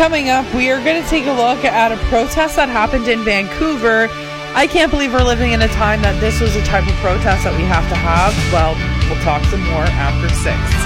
Coming up, we are going to take a look at a protest that happened in Vancouver. I can't believe we're living in a time that this was a type of protest that we have to have. Well, we'll talk some more after 6.